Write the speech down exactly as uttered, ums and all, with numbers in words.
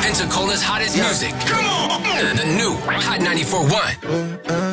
Pensacola's hottest music. Come on! The new Hot ninety-four point one.